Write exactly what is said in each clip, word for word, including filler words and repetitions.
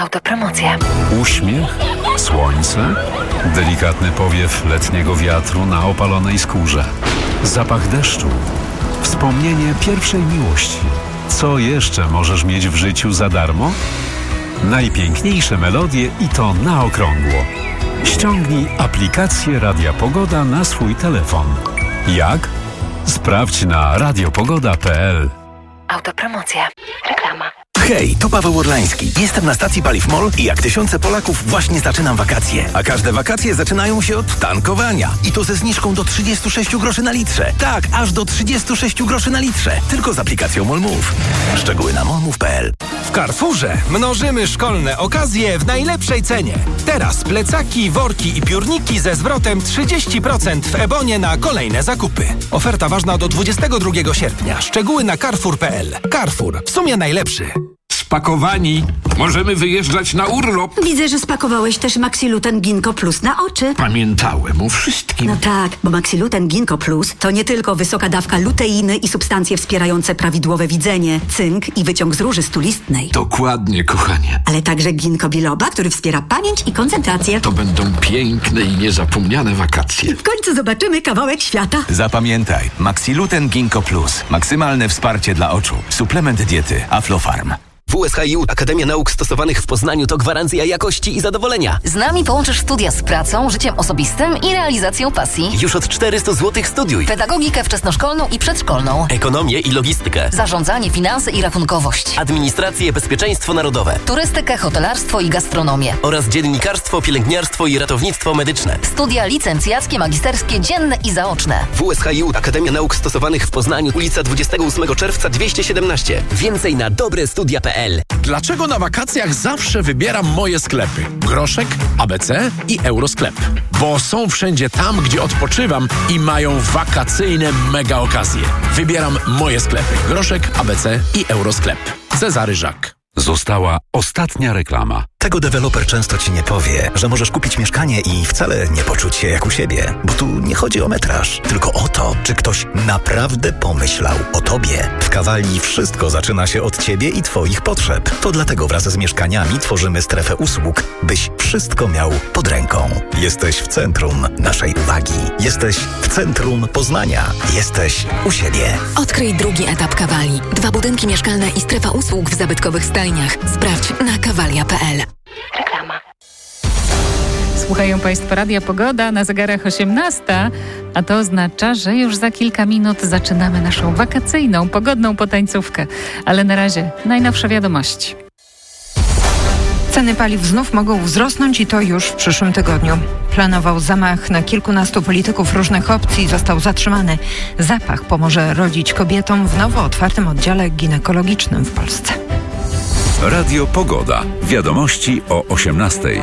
Autopromocja. Uśmiech, słońce, delikatny powiew letniego wiatru na opalonej skórze, zapach deszczu, wspomnienie pierwszej miłości. Co jeszcze możesz mieć w życiu za darmo? Najpiękniejsze melodie i to na okrągło. Ściągnij aplikację Radia Pogoda na swój telefon. Jak? Sprawdź na radiopogoda kropka p l. Autopromocja. Reklama. Hej, to Paweł Orlański. Jestem na stacji Paliw MOL i jak tysiące Polaków właśnie zaczynam wakacje. A każde wakacje zaczynają się od tankowania. I to ze zniżką do trzydzieści sześć groszy na litrze. Tak, aż do trzydzieści sześć groszy na litrze. Tylko z aplikacją MOLMove. Szczegóły na molmove kropka p l. W Carrefourze mnożymy szkolne okazje w najlepszej cenie. Teraz plecaki, worki i piórniki ze zwrotem trzydzieści procent w Ebonie na kolejne zakupy. Oferta ważna do dwudziestego drugiego sierpnia. Szczegóły na carrefour kropka p l. Carrefour. W sumie najlepszy. Spakowani. Możemy wyjeżdżać na urlop. Widzę, że spakowałeś też Maxiluten Ginkgo Plus na oczy. Pamiętałem o wszystkim. No tak, bo Maxiluten Ginkgo Plus to nie tylko wysoka dawka luteiny i substancje wspierające prawidłowe widzenie, cynk i wyciąg z róży stulistnej. Dokładnie, kochanie. Ale także ginkgo biloba, który wspiera pamięć i koncentrację. To będą piękne i niezapomniane wakacje. W końcu zobaczymy kawałek świata. Zapamiętaj, Maxiluten Ginkgo Plus. Maksymalne wsparcie dla oczu. Suplement diety Aflofarm. W S H I U Akademia Nauk Stosowanych w Poznaniu to gwarancja jakości i zadowolenia. Z nami połączysz studia z pracą, życiem osobistym i realizacją pasji. Już od czterysta złotych studiuj. Pedagogikę wczesnoszkolną i przedszkolną. Ekonomię i logistykę. Zarządzanie, finanse i rachunkowość. Administrację, bezpieczeństwo narodowe. Turystykę, hotelarstwo i gastronomię. Oraz dziennikarstwo, pielęgniarstwo i ratownictwo medyczne. Studia licencjackie, magisterskie, dzienne i zaoczne. W S H I U Akademia Nauk Stosowanych w Poznaniu, ulica dwudziestego ósmego czerwca dwieście siedemnaście. Więcej na dobre studia kropka p l. Dlaczego na wakacjach zawsze wybieram moje sklepy? Groszek, A B C i Eurosklep. Bo są wszędzie tam, gdzie odpoczywam i mają wakacyjne mega okazje. Wybieram moje sklepy. Groszek, A B C i Eurosklep. Cezary Żak. Została ostatnia reklama. Tego deweloper często ci nie powie, że możesz kupić mieszkanie i wcale nie poczuć się jak u siebie. Bo tu nie chodzi o metraż, tylko o to, czy ktoś naprawdę pomyślał o tobie. W Kawali wszystko zaczyna się od ciebie i twoich potrzeb. To dlatego wraz z mieszkaniami tworzymy strefę usług, byś wszystko miał pod ręką. Jesteś w centrum naszej uwagi. Jesteś w centrum Poznania. Jesteś u siebie. Odkryj drugi etap Kawali. Dwa budynki mieszkalne i strefa usług w zabytkowych stajniach. Sprawdź na kawalia kropka p l. Reklama. Słuchają Państwo Radia Pogoda, na zegarach osiemnasta, a to oznacza, że już za kilka minut zaczynamy naszą wakacyjną, pogodną potańcówkę. Ale na razie najnowsze wiadomości. Ceny paliw znów mogą wzrosnąć i to już w przyszłym tygodniu. Planował zamach na kilkunastu polityków różnych opcji, został zatrzymany. Zapach pomoże rodzić kobietom w nowo otwartym oddziale ginekologicznym w Polsce. Radio Pogoda. Wiadomości o osiemnastej.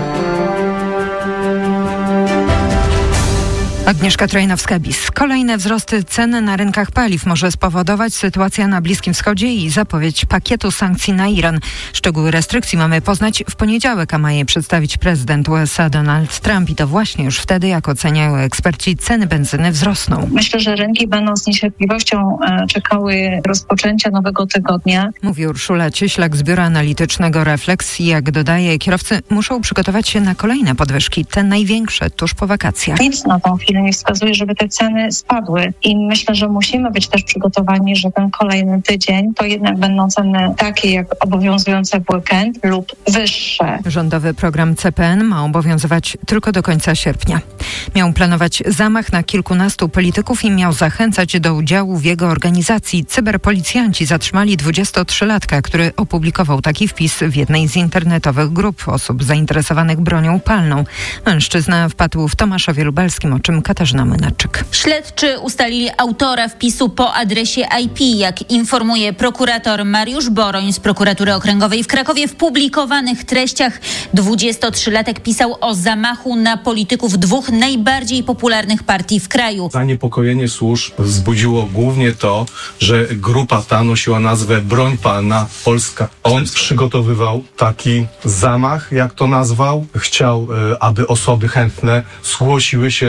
Agnieszka Trojnowska-Bis. Kolejne wzrosty cen na rynkach paliw może spowodować sytuacja na Bliskim Wschodzie i zapowiedź pakietu sankcji na Iran. Szczegóły restrykcji mamy poznać w poniedziałek, a ma je przedstawić prezydent U S A Donald Trump i to właśnie już wtedy, jak oceniają eksperci, ceny benzyny wzrosną. Myślę, że rynki będą z niecierpliwością e, czekały rozpoczęcia nowego tygodnia. Mówi Urszula Cieślak z Biura Analitycznego Refleks i jak dodaje, kierowcy muszą przygotować się na kolejne podwyżki, te największe tuż po wakacjach. Nic na tą chwilę nie wskazuje, żeby te ceny spadły i myślę, że musimy być też przygotowani, że ten kolejny tydzień to jednak będą ceny takie jak obowiązujące w weekend lub wyższe. Rządowy program C P N ma obowiązywać tylko do końca sierpnia. Miał planować zamach na kilkunastu polityków i miał zachęcać do udziału w jego organizacji. Cyberpolicjanci zatrzymali dwudziestotrzylatka, który opublikował taki wpis w jednej z internetowych grup osób zainteresowanych bronią palną. Mężczyzna wpadł w Tomaszowie Lubelskim, o czym Katarzyna Młynarczyk. Śledczy ustalili autora wpisu po adresie I P. Jak informuje prokurator Mariusz Boroń z Prokuratury Okręgowej w Krakowie, w publikowanych treściach dwudziestotrzylatek pisał o zamachu na polityków dwóch najbardziej popularnych partii w kraju. Zaniepokojenie służb wzbudziło głównie to, że grupa ta nosiła nazwę Broń Palna Polska. On przygotowywał taki zamach, jak to nazwał. Chciał, aby osoby chętne zgłosiły się do udziału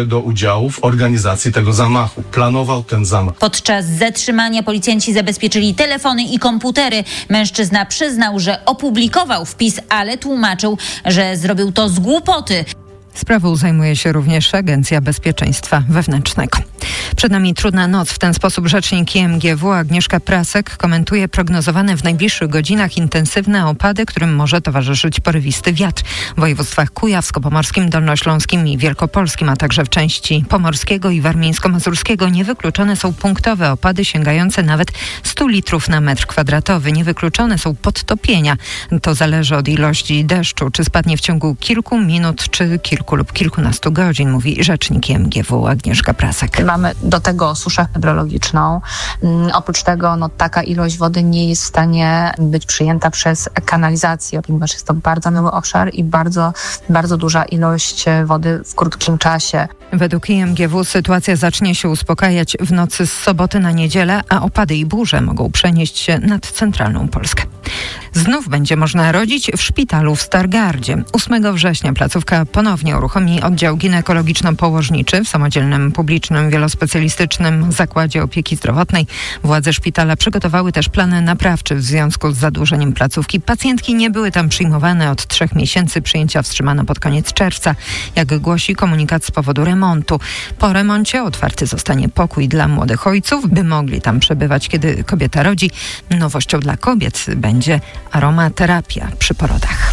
udziału w organizacji tego zamachu. Planował ten zamach. Podczas zatrzymania policjanci zabezpieczyli telefony i komputery. Mężczyzna przyznał, że opublikował wpis, ale tłumaczył, że zrobił to z głupoty. Sprawą zajmuje się również Agencja Bezpieczeństwa Wewnętrznego. Przed nami trudna noc. W ten sposób rzecznik I M G W Agnieszka Prasek komentuje prognozowane w najbliższych godzinach intensywne opady, którym może towarzyszyć porywisty wiatr. W województwach kujawsko-pomorskim, dolnośląskim i wielkopolskim, a także w części pomorskiego i warmińsko-mazurskiego niewykluczone są punktowe opady sięgające nawet stu litrów na metr kwadratowy. Niewykluczone są podtopienia. To zależy od ilości deszczu, czy spadnie w ciągu kilku minut, czy kilku lub kilkunastu godzin, mówi rzecznik I M G W Agnieszka Prasek. Mamy do tego suszę hydrologiczną. Um, oprócz tego no, taka ilość wody nie jest w stanie być przyjęta przez kanalizację, ponieważ jest to bardzo mały obszar i bardzo, bardzo duża ilość wody w krótkim czasie. Według I M G W sytuacja zacznie się uspokajać w nocy z soboty na niedzielę, a opady i burze mogą przenieść się nad centralną Polskę. Znów będzie można rodzić w szpitalu w Stargardzie. ósmego września placówka ponownie uruchomi oddział ginekologiczno-położniczy w samodzielnym publicznym wielospecjalistycznym zakładzie opieki zdrowotnej. Władze szpitala przygotowały też plany naprawcze w związku z zadłużeniem placówki. Pacjentki nie były tam przyjmowane od trzech miesięcy. Przyjęcia wstrzymano pod koniec czerwca, jak głosi komunikat z powodu remontu. Po remoncie otwarty zostanie pokój dla młodych ojców, by mogli tam przebywać, kiedy kobieta rodzi. Nowością dla kobiet będzie aromaterapia przy porodach.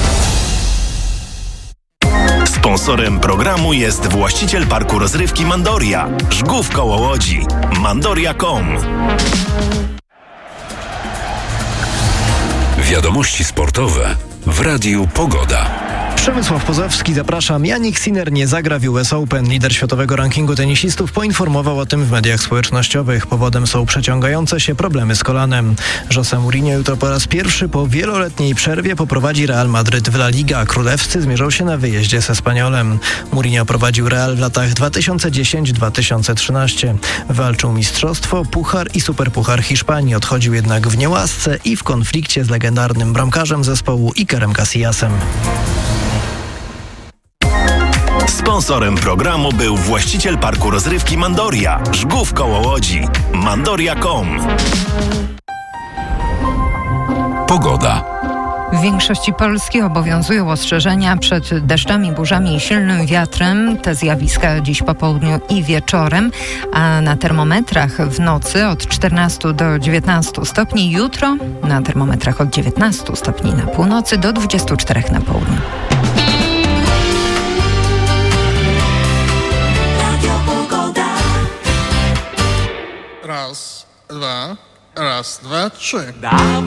Sponsorem programu jest właściciel parku rozrywki Mandoria, Żgów koło Łodzi. Mandoria kropka com. Wiadomości sportowe w Radiu Pogoda. Przemysław Pozowski, zapraszam. Jannik Sinner nie zagra w U S Open. Lider światowego rankingu tenisistów poinformował o tym w mediach społecznościowych. Powodem są przeciągające się problemy z kolanem. José Mourinho jutro po raz pierwszy po wieloletniej przerwie poprowadzi Real Madryt w La Liga. Królewscy zmierzą się na wyjeździe z Espanyolem. Mourinho prowadził Real w latach dwa tysiące dziesiąty do dwa tysiące trzynastego. Walczył mistrzostwo, puchar i superpuchar Hiszpanii. Odchodził jednak w niełasce i w konflikcie z legendarnym bramkarzem zespołu Ikerem Casillasem. Sponsorem programu był właściciel parku rozrywki Mandoria, Żgów koło Łodzi. Mandoria kropka com. Pogoda. W większości Polski obowiązują ostrzeżenia przed deszczami, burzami i silnym wiatrem. Te zjawiska dziś po południu i wieczorem, a na termometrach w nocy od czternastu do dziewiętnastu stopni. Jutro na termometrach od dziewiętnastu stopni na północy do dwudziestu czterech na południu. Raz, dwa, raz, dwa, trzy.